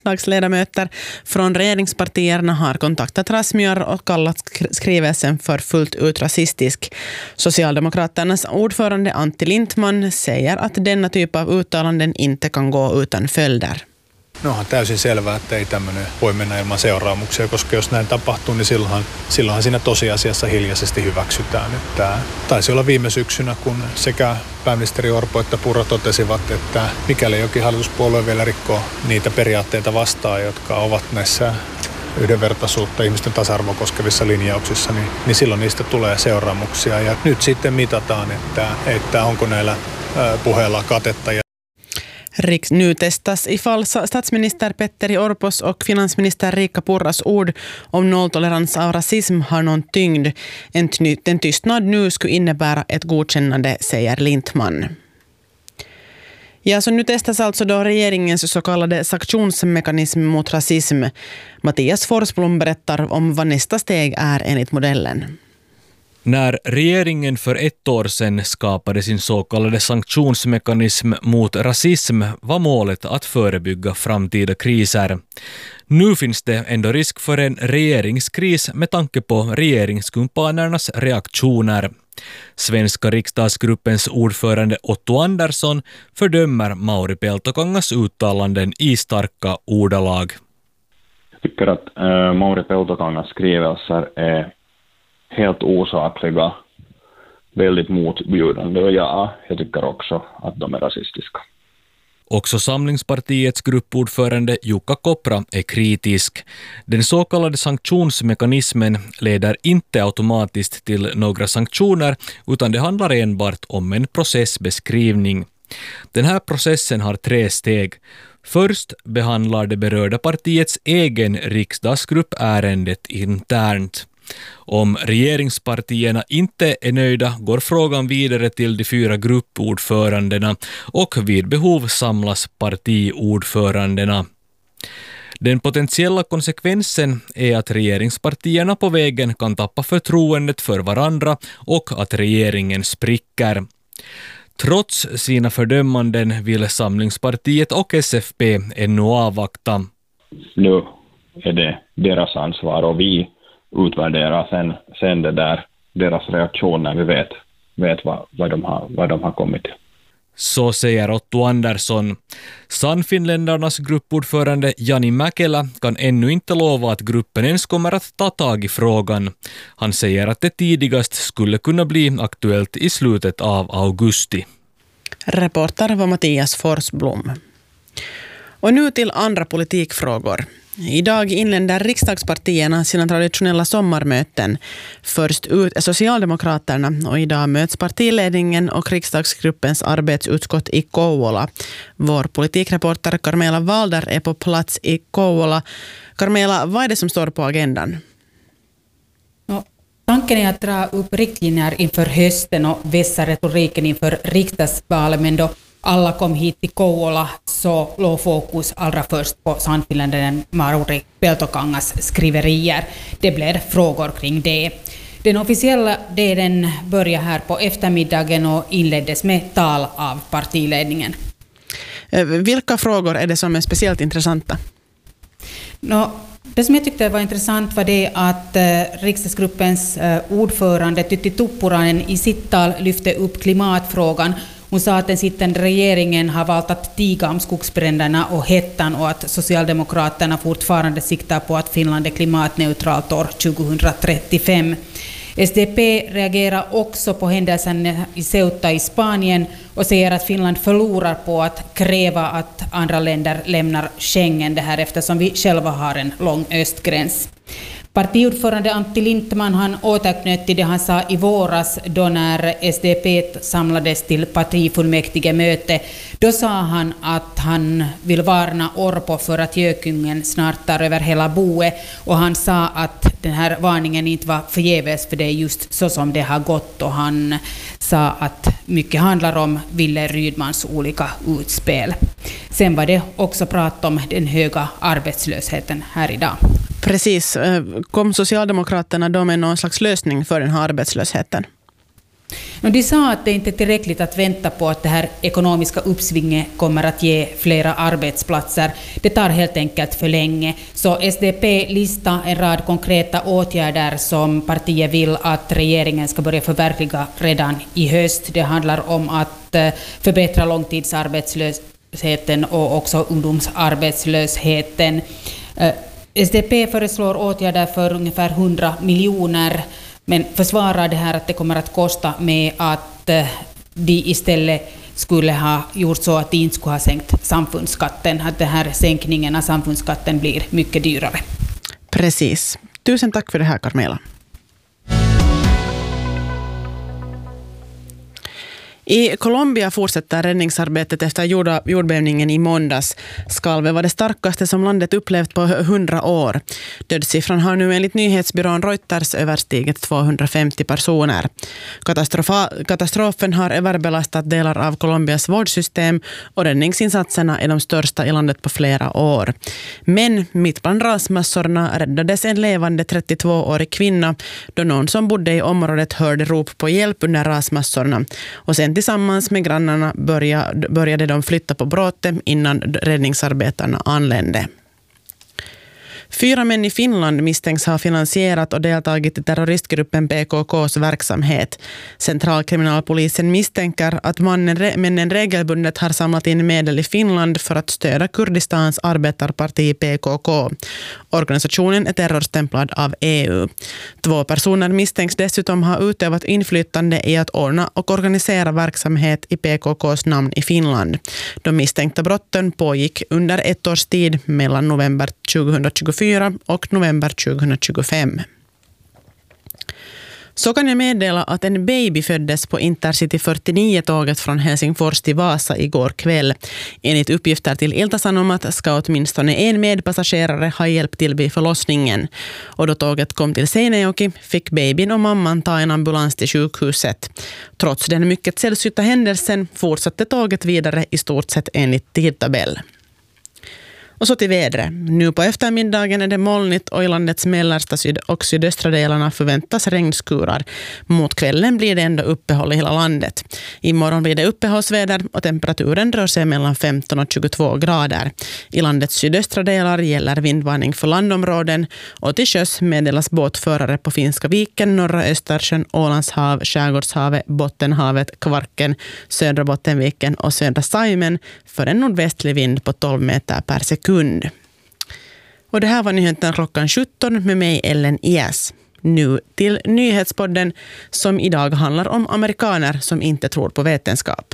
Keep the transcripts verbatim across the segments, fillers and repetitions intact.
Riksdagsledamöter från regeringspartierna har kontaktat Razmyar och kallat skrivelsen för fullt ut rasistisk. Socialdemokraternas ordförande Antti Lindtman säger att denna typ av uttalanden inte kan gå utan följder. No on täysin selvää, että ei tämmöinen voi mennä ilman seuraamuksia, koska jos näin tapahtuu, niin silloinhan, silloinhan siinä tosiasiassa hiljaisesti hyväksytään. Että taisi olla viime syksynä, kun sekä pääministeri Orpo että Purra totesivat, että mikäli jokin hallituspuolue vielä rikkoo niitä periaatteita vastaan, jotka ovat näissä yhdenvertaisuutta, ihmisten tasa-arvoa koskevissa linjauksissa, niin, niin silloin niistä tulee seuraamuksia. Ja nyt sitten mitataan, että, että onko näillä puheilla katetta. Riks nu testas ifall statsminister Petteri Orpos och finansminister Riikka Purras ord om nolltolerans av rasism har någon tyngd. En, en tystnad nu skulle innebära ett godkännande, säger Lindtman. Ja, så nu testas alltså då regeringens så kallade sanktionsmekanism mot rasism. Mattias Forsblom berättar om vad nästa steg är enligt modellen. När regeringen för ett år sedan skapade sin så kallade sanktionsmekanism mot rasism var målet att förebygga framtida kriser. Nu finns det ändå risk för en regeringskris med tanke på regeringskumpanernas reaktioner. Svenska riksdagsgruppens ordförande Otto Andersson fördömer Mauri Peltokangas uttalanden i starka ordalag. Jag tycker att äh, Mauri Peltokangas skrivelser är helt osakliga, väldigt motbjudande, och ja, jag tycker också att de är rasistiska. Också Samlingspartiets gruppordförande Jukka Kopra är kritisk. Den så kallade sanktionsmekanismen leder inte automatiskt till några sanktioner, utan det handlar enbart om en processbeskrivning. Den här processen har tre steg. Först behandlar det berörda partiets egen riksdagsgrupp ärendet internt. Om regeringspartierna inte är nöjda går frågan vidare till de fyra gruppordförandena och vid behov samlas partiordförandena. Den potentiella konsekvensen är att regeringspartierna på vägen kan tappa förtroendet för varandra och att regeringen spricker. Trots sina fördömanden vill Samlingspartiet och S F P ännu avvakta. Nu är det deras ansvar och vi utvärdera sen, sen det där, deras reaktion när vi vet, vet vad, vad, de har, vad de har kommit till. Så säger Otto Andersson. Sannfinländarnas gruppordförande Jani Mäkelä kan ännu inte lova att gruppen ens kommer att ta tag i frågan. Han säger att det tidigast skulle kunna bli aktuellt i slutet av augusti. Reporter var Mattias Forsblom. Och nu till andra politikfrågor. Idag inländer riksdagspartierna sina traditionella sommarmöten. Först ut är Socialdemokraterna och idag möts partiledningen och riksdagsgruppens arbetsutskott i Kouvola. Vår politikreporter Carmela Walder är på plats i Kouvola. Carmela, vad är det som står på agendan? No, tanken är att dra upp riktlinjer inför hösten och vässa retoriken inför riksdagsvalet, men då alla kom hit till Kouvola så låg fokus allra först på sannfinländaren Mauri Peltokangas skriverier. Det blev frågor kring det. Den officiella delen började här på eftermiddagen och inleddes med tal av partiledningen. Vilka frågor är det som är speciellt intressanta? No, det som jag tyckte var intressant var det att eh, riksdagsgruppens eh, ordförande Tytti Tuppurainen i sitt tal lyfte upp klimatfrågan. Hon sa att den sittande regeringen har valt att tiga om skogsbränderna och hettan och att Socialdemokraterna fortfarande siktar på att Finland är klimatneutralt år tjugohundratrettiofem. S D P reagerar också på händelsen i Ceuta i Spanien och säger att Finland förlorar på att kräva att andra länder lämnar Schengen, det här eftersom vi själva har en lång östgräns. Partiordförande Antti Lindtman han återknöt till det han sa i våras då när S D P samlades till partifullmäktige möte. Då sa han att han vill varna Orpo för att gökungen snart tar över hela boet, och han sa att den här varningen inte var förgäves, för det är just så som det har gått, och han sa att mycket handlar om Ville Rydmans olika utspel. Sen var det också prat om den höga arbetslösheten här idag. Precis. Kom Socialdemokraterna då med någon slags lösning för den här arbetslösheten? De sa att det inte är tillräckligt att vänta på att det här ekonomiska uppsvinget kommer att ge flera arbetsplatser. Det tar helt enkelt för länge. Så S D P listar en rad konkreta åtgärder som partiet vill att regeringen ska börja förverkliga redan i höst. Det handlar om att förbättra långtidsarbetslösheten och också ungdomsarbetslösheten. S D P föreslår åtgärder för ungefär hundra miljoner, men försvarar det här att det kommer att kosta med att de istället skulle ha gjort så att de inte skulle ha sänkt samfundsskatten, att den här sänkningen av samfundsskatten blir mycket dyrare. Precis. Tusen tack för det här, Carmela. I Colombia fortsätter räddningsarbetet efter jorda, jordbävningen i måndags. Skalvet var det starkaste som landet upplevt på hundra år. Dödssiffran har nu enligt nyhetsbyrån Reuters överstigit tvåhundrafemtio personer. Katastrofa- katastrofen har överbelastat delar av Colombias vårdsystem och räddningsinsatserna är de största i landet på flera år. Men mitt bland rasmassorna räddades en levande trettiotvåårig kvinna då någon som bodde i området hörde rop på hjälp under rasmassorna. Och sen tillsammans med grannarna började, började de flytta på bråte innan räddningsarbetarna anlände. Fyra män i Finland misstänks ha finansierat och deltagit i terroristgruppen P K K:s verksamhet. Centralkriminalpolisen misstänker att mannen, männen regelbundet har samlat in medel i Finland för att stödja Kurdistans arbetarparti P K K. Organisationen är terrorstämplad av E U. Två personer misstänks dessutom ha utövat inflytande i att ordna och organisera verksamhet i P K K:s namn i Finland. De misstänkta brotten pågick under ett års tid mellan november tjugohundratjugofyra och november tjugohundratjugofem. Så kan jag meddela att en baby föddes på Intercity fyrtionio-tåget från Helsingfors till Vasa igår kväll. Enligt uppgifter till Ilta-Sanomat ska åtminstone en medpassagerare ha hjälp till vid förlossningen. Och då tåget kom till Seinäjoki fick babyn och mamman ta en ambulans till sjukhuset. Trots den mycket sällsynta händelsen fortsatte tåget vidare i stort sett enligt tidtabell. Och så till vädret. Nu på eftermiddagen är det molnigt och i landets mellersta syd- och sydöstra delarna förväntas regnskurar. Mot kvällen blir det ändå uppehåll i hela landet. Imorgon blir det uppehållsväder och temperaturen rör sig mellan femton och tjugotvå grader. I landets sydöstra delar gäller vindvarning för landområden och till sjöss meddelas båtförare på Finska viken, norra Östersjön, Ålandshav, Skärgårdshavet, Bottenhavet, Kvarken, södra Bottenviken och södra Saimen för en nordvästlig vind på tolv meter per sekund. Och det här var nyheten klockan sjutton med mig Ellen Ias. Nu till nyhetspodden som idag handlar om amerikaner som inte tror på vetenskap.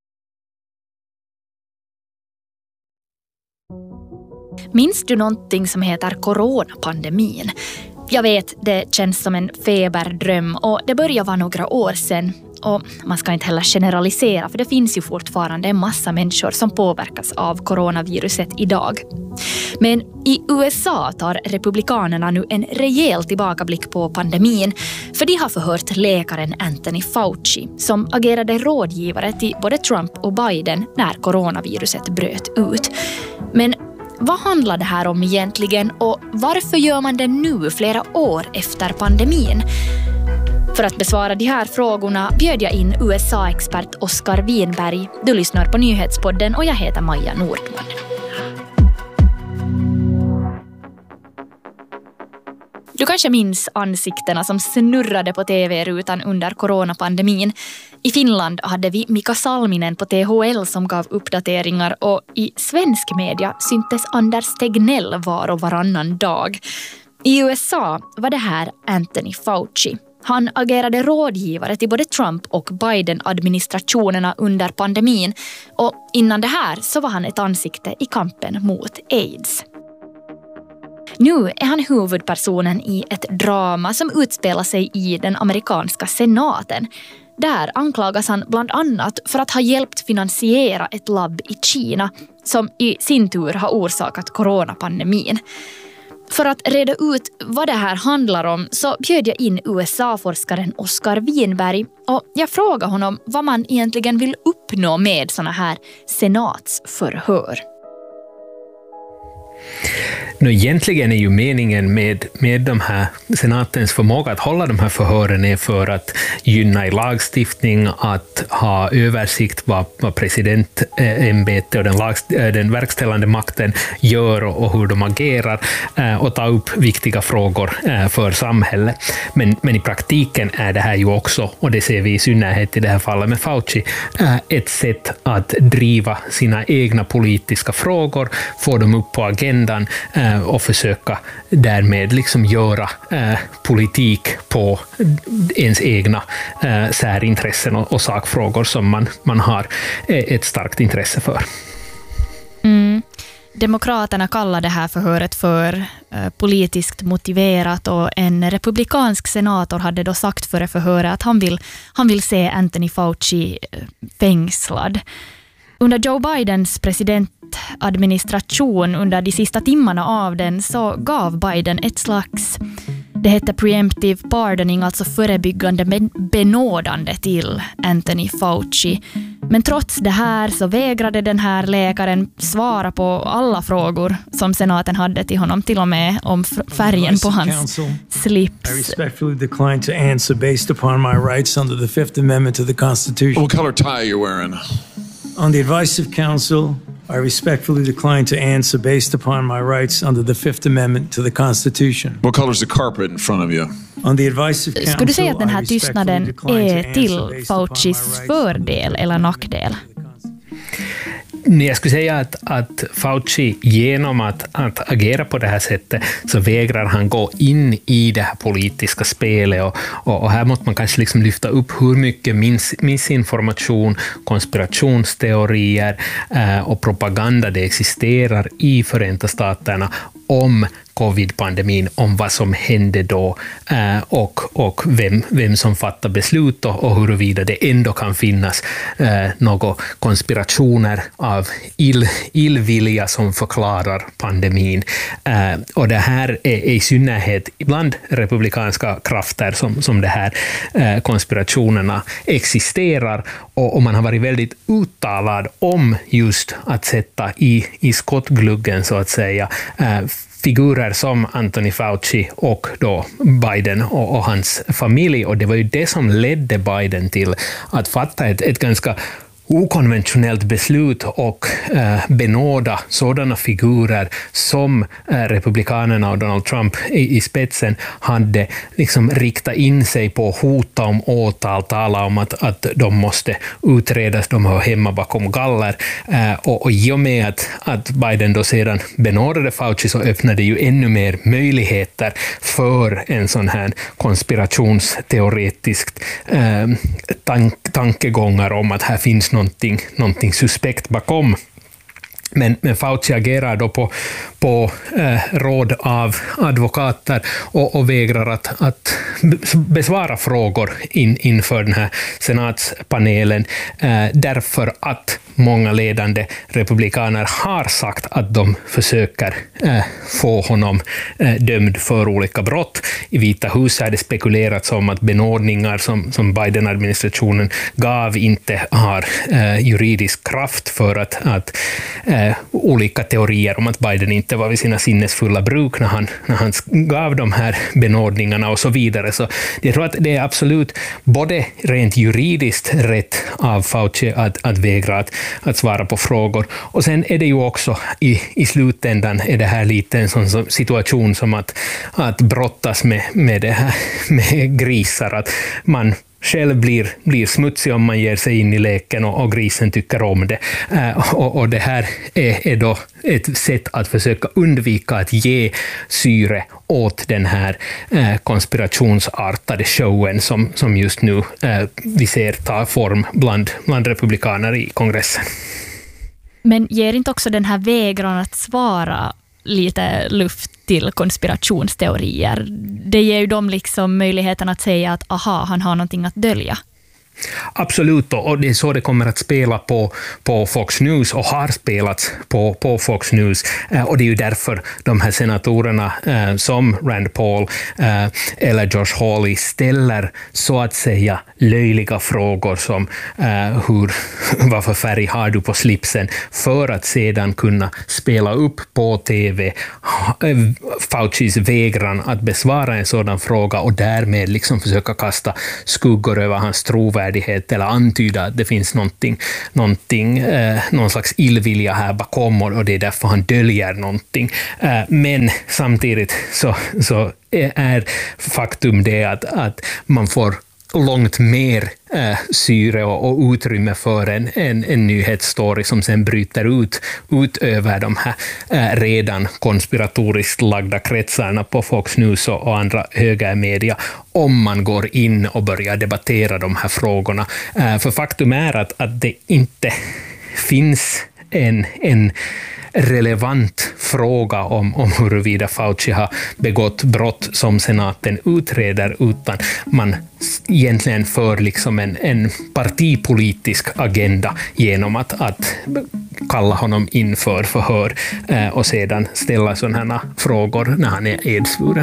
Minns du någonting som heter coronapandemin? Jag vet, det känns som en feberdröm och det börjar vara några år sedan. Och man ska inte heller generalisera för det finns ju fortfarande en massa människor som påverkas av coronaviruset idag. Men i U S A tar republikanerna nu en rejäl tillbakablick på pandemin för de har förhört läkaren Anthony Fauci som agerade rådgivare till både Trump och Biden när coronaviruset bröt ut. Men vad handlar det här om egentligen och varför gör man det nu flera år efter pandemin? För att besvara de här frågorna bjöd jag in U S A-expert Oskar Winberg. Du lyssnar på Nyhetspodden och jag heter Maja Nordman. Du kanske minns ansiktena som snurrade på T V-rutan under coronapandemin. I Finland hade vi Mika Salminen på T H L som gav uppdateringar och i svensk media syntes Anders Tegnell var och varannan dag. I U S A var det här Anthony Fauci. Han agerade rådgivare till både Trump och Biden-administrationerna under pandemin och innan det här så var han ett ansikte i kampen mot AIDS. Nu är han huvudpersonen i ett drama som utspelar sig i den amerikanska senaten. Där anklagas han bland annat för att ha hjälpt finansiera ett labb i Kina som i sin tur har orsakat coronapandemin. För att reda ut vad det här handlar om så bjöd jag in U S A-forskaren Oskar Winberg och jag frågade honom vad man egentligen vill uppnå med såna här senatsförhör. Nu egentligen är ju meningen med, med de här senatens förmåga att hålla de här förhören är för att gynna i lagstiftning, att ha översikt vad, vad presidentämbetet och den, lag, den verkställande makten gör och, och hur de agerar eh, och ta upp viktiga frågor eh, för samhället. Men, men i praktiken är det här ju också, och det ser vi i synnerhet i det här fallet med Fauci, eh, ett sätt att driva sina egna politiska frågor, få dem upp på agendan eh, och försöka därmed liksom göra eh, politik på ens egna eh, särintressen och, och sakfrågor som man, man har eh, ett starkt intresse för. Mm. Demokraterna kallar det här förhöret för eh, politiskt motiverat, och en republikansk senator hade då sagt före förhöret att han vill, han vill se Anthony Fauci eh, fängslad. Under Joe Bidens presidentadministration, under de sista timmarna av den, så gav Biden ett slags, det heter preemptive pardoning, alltså förebyggande benådande till Anthony Fauci. Men trots det här så vägrade den här läkaren svara på alla frågor som senaten hade till honom, till och med om färgen på hans slips. I respectfully decline to answer based upon my rights under the Fifth Amendment to the Constitution. What color tie are you wearing? On the advice of counsel, I respectfully decline to answer based upon my rights under the Fifth Amendment to the Constitution. What color is the carpet in front of you? On the advice of counsel, Skulle du säga att den här tystnaden är till Faucis fördel eller nackdel? Jag skulle säga att, att Fauci genom att, att agera på det här sättet så vägrar han gå in i det här politiska spelet, och, och, och här måste man kanske liksom lyfta upp hur mycket mis, missinformation, konspirationsteorier eh, och propaganda det existerar i Förenta Staterna om covid-pandemin, om vad som hände då eh, och, och vem, vem som fattar beslut och, och huruvida det ändå kan finnas eh, några konspirationer av ill, illvilja som förklarar pandemin. Eh, och det här är, är i synnerhet ibland republikanska krafter som, som det här eh, konspirationerna existerar, och, och man har varit väldigt uttalad om just att sätta i, i skottgluggen så att säga eh, figurer som Anthony Fauci och då Biden och, och hans familj, och det var ju det som ledde Biden till att fatta ett, ett ganska okonventionellt beslut och eh, benåda sådana figurer som eh, republikanerna och Donald Trump i, i spetsen hade liksom riktat in sig på, hota om åtal, tala om att, att de måste utredas, de hör hemma bakom galler, eh, och, och i och med att, att Biden då sedan benådade Fauci så öppnade ju ännu mer möjligheter för en sån här konspirationsteoretisk eh, tank, tankegångar om att här finns Någonting, någonting suspekt bakom. Men, men Fauci agerar då på, på eh, råd av advokater och, och vägrar att, att besvara frågor in, inför den här senatspanelen eh, därför att många ledande republikaner har sagt att de försöker eh, få honom eh, dömd för olika brott. I Vita huset har det spekulerats om att benådningar som, som Biden-administrationen gav inte har eh, juridisk kraft för att, att eh, olika teorier om att Biden inte var vid sina sinnesfulla bruk när han, när han gav de här benådningarna och så vidare. Så jag tror att det är absolut både rent juridiskt rätt av Fauci att, att vägra att, att svara på frågor. Och sen är det ju också i, i slutändan är det här lite en sån situation som att, att brottas med, med, det här, med grisar. Att man själv blir, blir smutsig om man ger sig in i leken och, och grisen tycker om det. Uh, och, och det här är, är då ett sätt att försöka undvika att ge syre åt den här uh, konspirationsartade showen som, som just nu uh, vi ser ta form bland, bland republikaner i kongressen. Men ger inte också den här vägran att svara lite luft till konspirationsteorier? Det ger ju dem liksom möjligheten att säga att aha, han har någonting att dölja. Absolut, och det är så det kommer att spela på, på Fox News och har spelats på, på Fox News. Eh, och det är ju därför de här senatorerna eh, som Rand Paul eh, eller Josh Hawley ställer så att säga löjliga frågor som eh, hur, vad för färg har du på slipsen, för att sedan kunna spela upp på tv Faucis vägran att besvara en sådan fråga och därmed liksom försöka kasta skuggor över hans trovärdighet eller antyda att det finns någonting, någonting, eh, någon slags illvilja här bakom och det är därför han döljer någonting. Eh, men samtidigt så, så är faktum det att, att man får långt mer äh, syre och, och utrymme för en, en, en nyhetsstory som sen bryter ut, ut över de här äh, redan konspiratoriskt lagda kretsarna på Fox News och, och andra högermedia om man går in och börjar debattera de här frågorna. Äh, för faktum är att, att det inte finns en, en relevant fråga om, om huruvida Fauci har begått brott som senaten utreder, utan man egentligen för liksom en, en partipolitisk agenda genom att, att kalla honom in för förhör eh, och sedan ställa sådana frågor när han är edsvuren.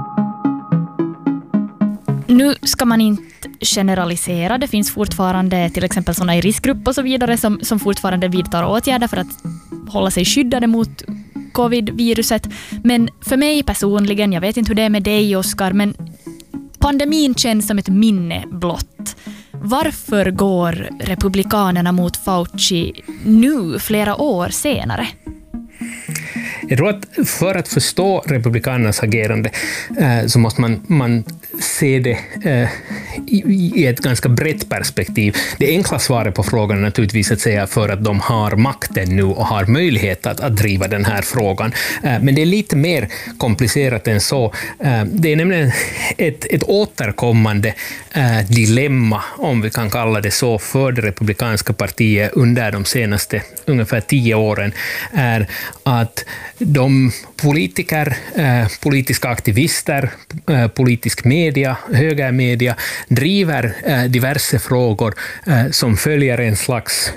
Nu ska man inte generalisera. Det finns fortfarande till exempel sådana i riskgrupp och så vidare som, som fortfarande vidtar åtgärder för att hålla sig skyddade mot covid-viruset. Men för mig personligen, jag vet inte hur det är med dig, Oskar, men pandemin känns som ett minne blott. Varför går republikanerna mot Fauci nu, flera år senare? Jag tror att för att förstå republikanernas agerande eh, så måste man, man se det eh, i, i ett ganska brett perspektiv. Det enkla svaret på frågan är naturligtvis att säga för att de har makten nu och har möjlighet att, att driva den här frågan. Eh, men det är lite mer komplicerat än så. Eh, det är nämligen ett, ett återkommande eh, dilemma, om vi kan kalla det så, för det republikanska partiet under de senaste ungefär tio åren är att de politiker, eh, politiska aktivister, eh, politisk media, högermedia driver eh, diverse frågor eh, som följer en slags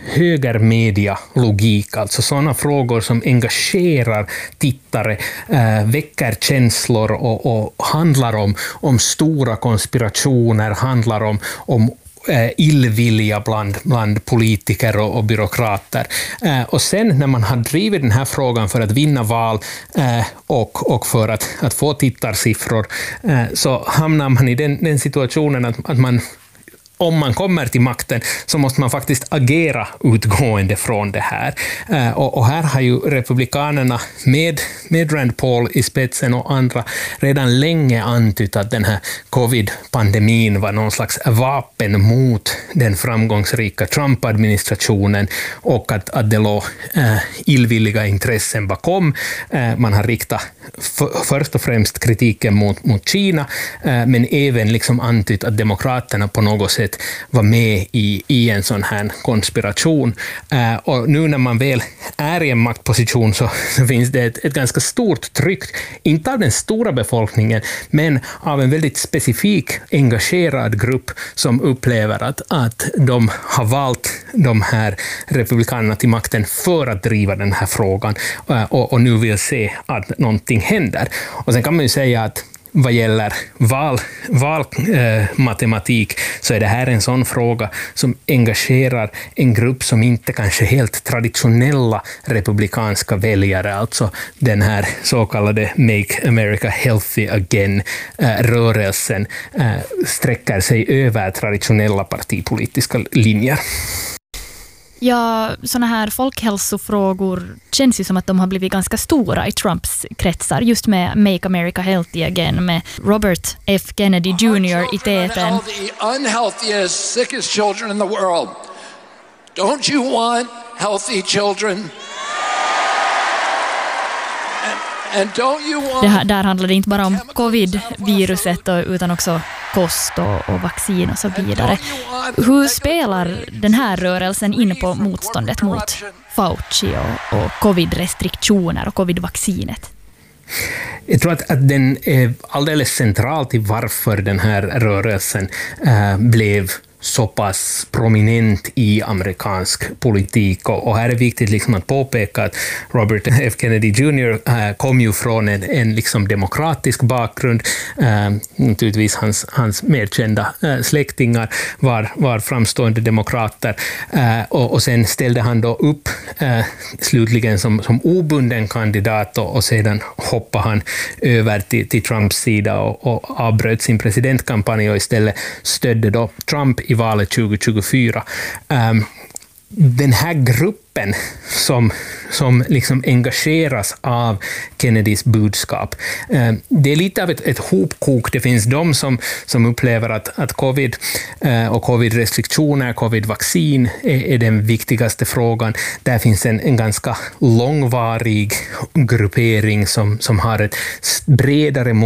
högermedia-logik, alltså sådana frågor som engagerar tittare, eh, väcker känslor och, och handlar om, om stora konspirationer, handlar om, om Eh, illvilja bland, bland politiker och, och byråkrater. Eh, och sen när man har drivit den här frågan för att vinna val eh, och, och för att, att få tittarsiffror eh, så hamnar man i den, den situationen att, att man om man kommer till makten så måste man faktiskt agera utgående från det här. Eh, och, och här har ju republikanerna med, med Rand Paul i spetsen och andra redan länge antytt att den här covid-pandemin var någon slags vapen mot den framgångsrika Trump-administrationen och att, att det låg eh, illvilliga intressen bakom. Eh, man har riktat f- först och främst kritiken mot, mot Kina eh, men även liksom antytt att demokraterna på något sätt var med i, i en sån här konspiration. Uh, och nu när man väl är i en maktposition så, så finns det ett, ett ganska stort tryck, inte av den stora befolkningen, men av en väldigt specifik engagerad grupp som upplever att, att de har valt de här republikanerna till makten för att driva den här frågan uh, och, och nu vill se att någonting händer. Och sen kan man ju säga att vad gäller valmatematik val, eh, så är det här en sån fråga som engagerar en grupp som inte kanske helt traditionella republikanska väljare, alltså den här så kallade Make America Healthy Again-rörelsen eh, eh, sträcker sig över traditionella partipolitiska linjer. Ja, såna här folkhälsofrågor känns ju som att de har blivit ganska stora i Trumps kretsar, just med Make America Healthy Again med Robert F. Kennedy junior i täten. The unhealthiest, sickest children in the world. Don't you want healthy children? And don't you want... Det här, där handlar det inte bara om covid-viruset utan också kost och, och vaccin och så vidare. Hur spelar den här rörelsen in på motståndet mot Fauci och, och covid-restriktioner och covid-vaccinet? Jag tror att, att den är alldeles central till varför den här rörelsen äh, blev så pass prominent i amerikansk politik. Och, och här är viktigt liksom att påpeka att Robert F. Kennedy junior äh, kom ju från en, en liksom demokratisk bakgrund. Äh, naturligtvis hans, hans mer kända äh, släktingar var, var framstående demokrater. Äh, och, och sen ställde han då upp äh, slutligen som, som obunden kandidat och, och sedan hoppade han över till, till Trumps sida och, och avbröt sin presidentkampanj och istället stödde då Trump i valet tjugo tjugofyra. Um, den här gruppen som, som liksom engageras av Kennedys budskap, eh, det är lite av ett, ett hopkok. Det finns de som, som upplever att, att covid eh, och covid-restriktioner, covid-vaccin är, är den viktigaste frågan. Där finns en, en ganska långvarig gruppering som, som har ett bredare